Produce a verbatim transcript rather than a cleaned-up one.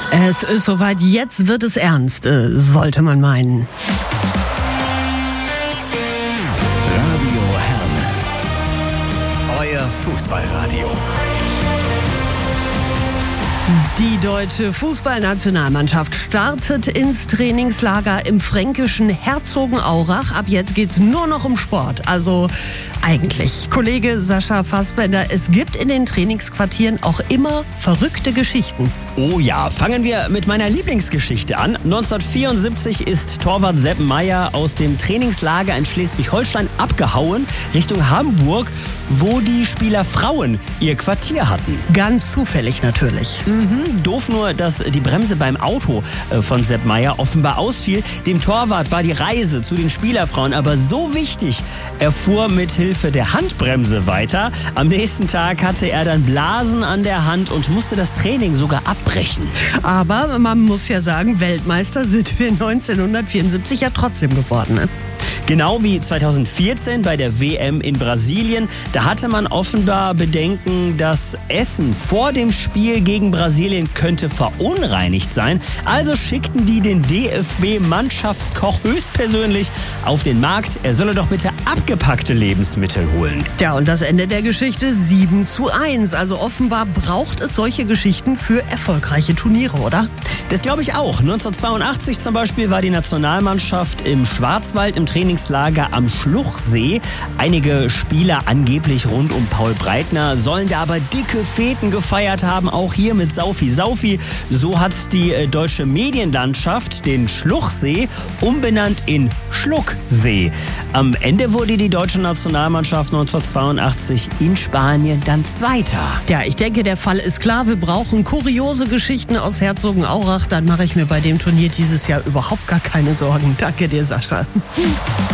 Es ist soweit, jetzt wird es ernst, äh, sollte man meinen. Radio Herne. Euer Fußballradio. Die deutsche Fußballnationalmannschaft startet ins Trainingslager im fränkischen Herzogenaurach. Ab jetzt geht's nur noch um Sport. Also eigentlich, Kollege Sascha Fassbender, es gibt in den Trainingsquartieren auch immer verrückte Geschichten. Oh ja, fangen wir mit meiner Lieblingsgeschichte an. neunzehnhundertvierundsiebzig ist Torwart Sepp Maier aus dem Trainingslager in Schleswig-Holstein abgehauen Richtung Hamburg, wo die Spieler Frauen ihr Quartier hatten. Ganz zufällig natürlich. Mhm, doof nur, dass die Bremse beim Auto von Sepp Maier offenbar ausfiel. Dem Torwart war die Reise zu den Spielerfrauen aber so wichtig, er fuhr mit Hilfe der Handbremse weiter. Am nächsten Tag hatte er dann Blasen an der Hand und musste das Training sogar abbrechen. Aber man muss ja sagen, Weltmeister sind wir neunzehnhundertvierundsiebzig ja trotzdem geworden, ne? Genau wie zweitausendvierzehn bei der W M in Brasilien. Da hatte man offenbar Bedenken, das Essen vor dem Spiel gegen Brasilien könnte verunreinigt sein. Also schickten die den D F B-Mannschaftskoch höchstpersönlich auf den Markt. Er solle doch bitte abgepackte Lebensmittel holen. Ja, und das Ende der Geschichte sieben zu eins. Also offenbar braucht es solche Geschichten für erfolgreiche Turniere, oder? Das glaube ich auch. neunzehnhundertzweiundachtzig zum Beispiel war die Nationalmannschaft im Schwarzwald im Trainingslager am Schluchsee. Einige Spieler, angeblich rund um Paul Breitner, sollen da aber dicke Feten gefeiert haben, auch hier mit Saufi Saufi. So hat die äh, deutsche Medienlandschaft den Schluchsee umbenannt in Schlucksee. Am Ende wurde die deutsche Nationalmannschaft neunzehnhundertzweiundachtzig in Spanien dann Zweiter. Ja, ich denke, der Fall ist klar. Wir brauchen kuriose Geschichten aus Herzogenaurach. Dann mache ich mir bei dem Turnier dieses Jahr überhaupt gar keine Sorgen. Danke dir, Sascha.